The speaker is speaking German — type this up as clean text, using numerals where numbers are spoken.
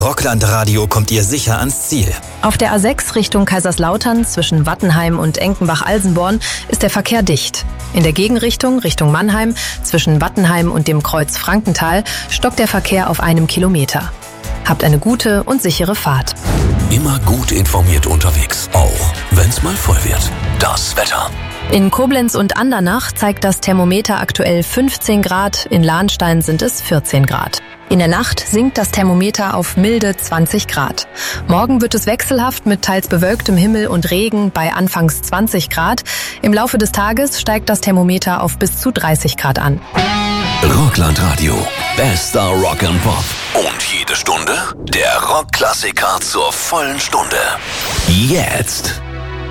Rockland Radio kommt ihr sicher ans Ziel. Auf der A6 Richtung Kaiserslautern zwischen Wattenheim und Enkenbach-Alsenborn ist der Verkehr dicht. In der Gegenrichtung Richtung Mannheim zwischen Wattenheim und dem Kreuz Frankenthal stockt der Verkehr auf 1 Kilometer. Habt eine gute und sichere Fahrt. Immer gut informiert unterwegs, auch wenn's mal voll wird. Das Wetter. In Koblenz und Andernach zeigt das Thermometer aktuell 15 Grad, in Lahnstein sind es 14 Grad. In der Nacht sinkt das Thermometer auf milde 20 Grad. Morgen wird es wechselhaft mit teils bewölktem Himmel und Regen bei anfangs 20 Grad. Im Laufe des Tages steigt das Thermometer auf bis zu 30 Grad an. Rockland Radio. Bester Rock and Pop. Und jede Stunde der Rockklassiker zur vollen Stunde. Jetzt.